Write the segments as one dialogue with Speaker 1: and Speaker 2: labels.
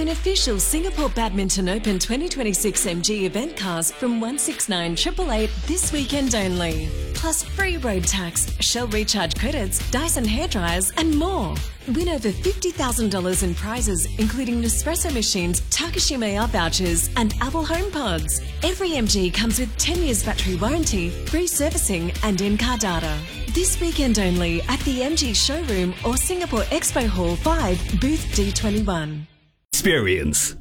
Speaker 1: Own official Singapore Badminton Open 2026 MG event cars from 169 888 this weekend only. Plus free road tax, Shell recharge credits, Dyson hairdryers and more. Win over $50,000 in prizes, including Nespresso machines, Takashima Air vouchers and Apple HomePods. Every MG comes with 10 years battery warranty, free servicing and in-car data. This weekend only at the MG showroom or Singapore Expo Hall 5, booth D21.
Speaker 2: Experience.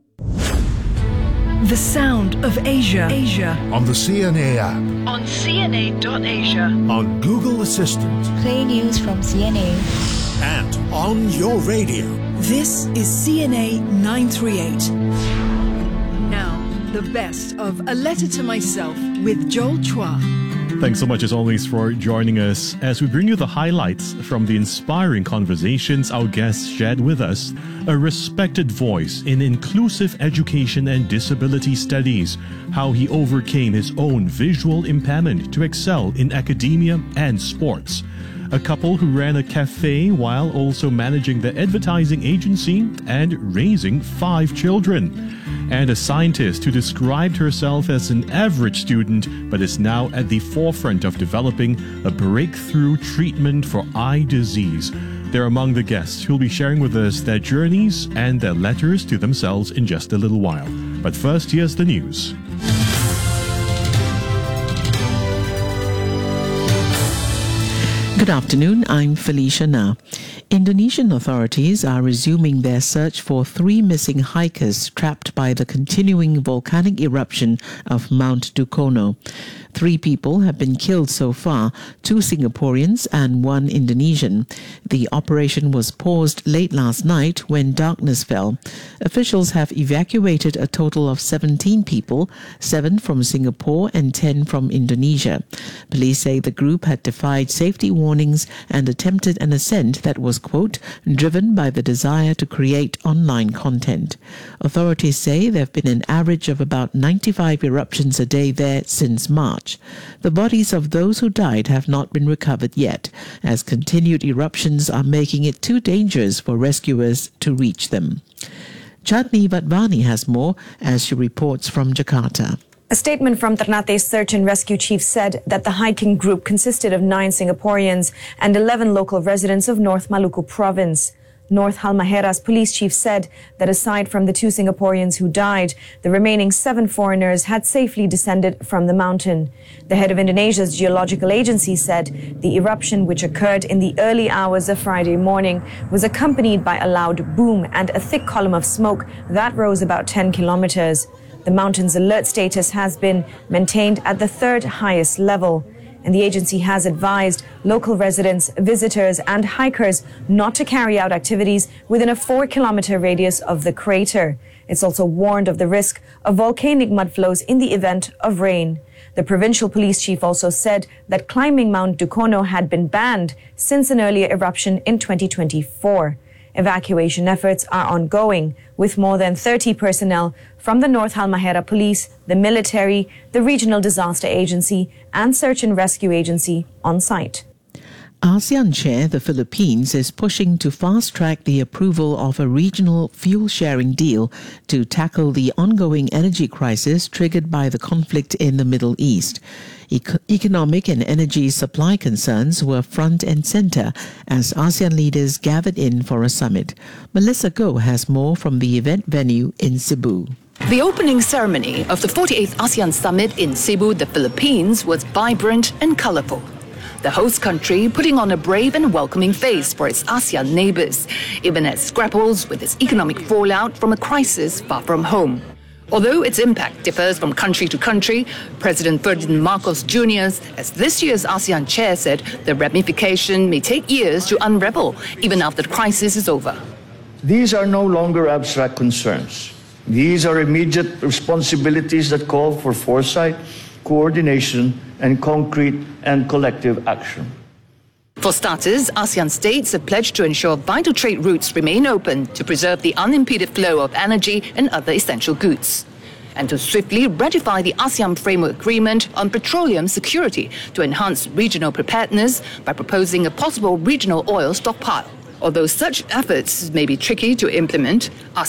Speaker 3: The sound of Asia.
Speaker 4: On the CNA app.
Speaker 3: On CNA.Asia.
Speaker 4: On Google Assistant.
Speaker 5: Play news from CNA.
Speaker 4: And on your radio.
Speaker 3: This is CNA 938. Now, the best of A Letter to Myself with Joel Chua.
Speaker 6: Thanks so much as always for joining us as we bring you the highlights from the inspiring conversations our guests shared with us. A respected voice in inclusive education and disability studies, how he overcame his own visual impairment to excel in academia and sports. A couple who ran a cafe while also managing the advertising agency and raising 5 children. And a scientist who described herself as an average student but is now at the forefront of developing a breakthrough treatment for eye disease. They're among the guests who'll be sharing with us their journeys and their letters to themselves in just a little while. But first, here's the news.
Speaker 7: Good afternoon, I'm Felicia Na. Indonesian authorities are resuming their search for 3 missing hikers trapped by the continuing volcanic eruption of Mount Dukono. 3 people have been killed so far, 2 Singaporeans and 1 Indonesian. The operation was paused late last night when darkness fell. Officials have evacuated a total of 17 people, 7 from Singapore and 10 from Indonesia. Police say the group had defied safety warnings and attempted an ascent that was, quote, driven by the desire to create online content. Authorities say there have been an average of about 95 eruptions a day there since March. The bodies of those who died have not been recovered yet, as continued eruptions are making it too dangerous for rescuers to reach them. Chandni Vatwani has more as she reports from Jakarta.
Speaker 8: A statement from Ternate's search and rescue chief said that the hiking group consisted of 9 Singaporeans and 11 local residents of North Maluku province. North Halmahera's police chief said that aside from the 2 Singaporeans who died, the remaining 7 foreigners had safely descended from the mountain. The head of Indonesia's geological agency said the eruption, which occurred in the early hours of Friday morning, was accompanied by a loud boom and a thick column of smoke that rose about 10 kilometers. The mountain's alert status has been maintained at the 3rd highest level. And the agency has advised local residents, visitors and hikers not to carry out activities within a 4-kilometer radius of the crater. It's also warned of the risk of volcanic mudflows in the event of rain. The provincial police chief also said that climbing Mount Dukono had been banned since an earlier eruption in 2024. Evacuation efforts are ongoing, with more than 30 personnel from the North Halmahera Police, the military, the Regional Disaster Agency and Search and Rescue Agency on site.
Speaker 7: ASEAN Chair, the Philippines, is pushing to fast-track the approval of a regional fuel-sharing deal to tackle the ongoing energy crisis triggered by the conflict in the Middle East. Economic and energy supply concerns were front and center as ASEAN leaders gathered in for a summit. Melissa Goh has more from the event venue in Cebu.
Speaker 9: The opening ceremony of the 48th ASEAN Summit in Cebu, the Philippines, was vibrant and colourful. The host country putting on a brave and welcoming face for its ASEAN neighbours, even as it grapples with its economic fallout from a crisis far from home. Although its impact differs from country to country, President Ferdinand Marcos Jr., as this year's ASEAN chair, said the ramification may take years to unravel, even after the crisis is over.
Speaker 10: These are no longer abstract concerns. These are immediate responsibilities that call for foresight, coordination, and concrete and collective action.
Speaker 9: For starters, ASEAN states have pledged to ensure vital trade routes remain open to preserve the unimpeded flow of energy and other essential goods, and to swiftly ratify the ASEAN Framework Agreement on petroleum security to enhance regional preparedness by proposing a possible regional oil stockpile. Although such efforts may be tricky to implement,